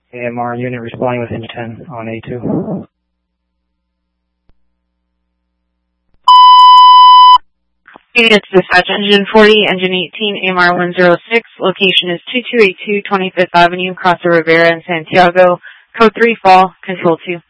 AMR unit responding with engine 10 on A2. Units dispatch engine 40, engine 18, AMR 106. Location is 2282 25th Avenue, Casa Rivera in Santiago. Code 3 fall, control 2.